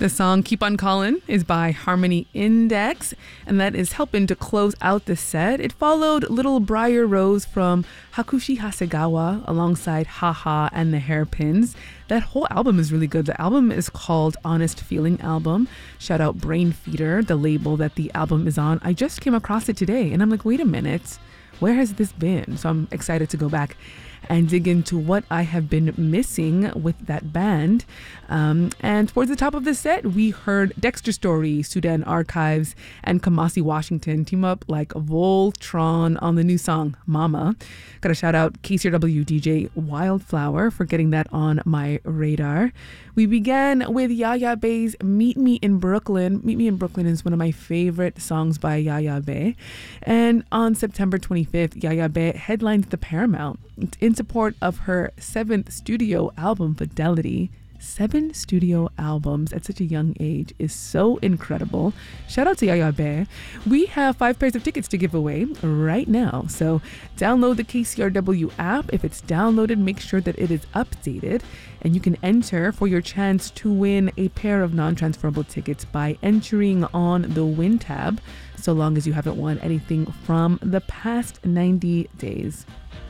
The song Keep On Callin' is by Harmony Index, and that is helping to close out the set. It followed Little Briar Rose from Hakushi Hasegawa alongside Haha and the Hairpins. That whole album is really good. The album is called Honest Feeling Album. Shout out Brain Feeder, the label that the album is on. I just came across it today, and I'm like, wait a minute, where has this been? So I'm excited to go back and dig into what I have been missing with that band. And towards the top of the set, we heard Dexter Story, Sudan Archives, and Kamasi Washington team up like Voltron on the new song, Mama. Gotta shout out KCRW DJ Wildflower for getting that on my radar. We began with Yaya Bey's Meet Me in Brooklyn. Meet Me in Brooklyn is one of my favorite songs by Yaya Bey. And on September 25th, Yaya Bey headlined the Paramount in support of her 7th studio album, Fidelity. 7 studio albums at such a young age is so incredible. Shout out to Yaya Bey. We have 5 pairs of tickets to give away right now. So download the KCRW app. If it's downloaded, make sure that it is updated. And you can enter for your chance to win a pair of non-transferable tickets by entering on the Win tab, so long as you haven't won anything from the past 90 days.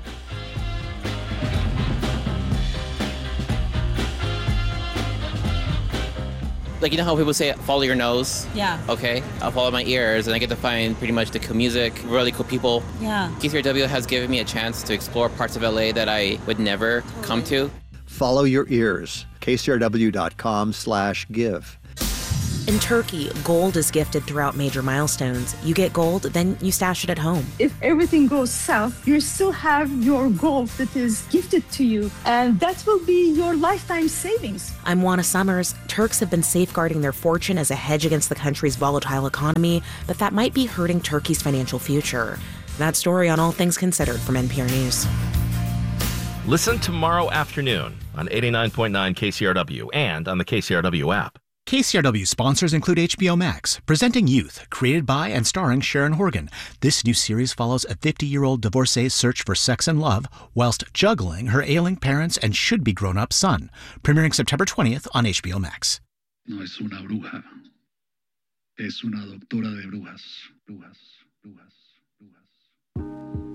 Like, you know how people say, follow your nose? Yeah. Okay, I'll follow my ears, and I get to find pretty much the cool music, really cool people. Yeah. KCRW has given me a chance to explore parts of LA that I would never come to. Follow your ears. KCRW.com/give. In Turkey, gold is gifted throughout major milestones. You get gold, then you stash it at home. If everything goes south, you still have your gold that is gifted to you, and that will be your lifetime savings. I'm Juana Summers. Turks have been safeguarding their fortune as a hedge against the country's volatile economy, but that might be hurting Turkey's financial future. That story on All Things Considered from NPR News. Listen tomorrow afternoon on 89.9 KCRW and on the KCRW app. KCRW sponsors include HBO Max, presenting Youth, created by and starring Sharon Horgan. This new series follows a 50-year-old divorcee's search for sex and love whilst juggling her ailing parents and should-be grown-up son. Premiering September 20th on HBO Max. No es una bruja. Es una doctora de brujas. Brujas.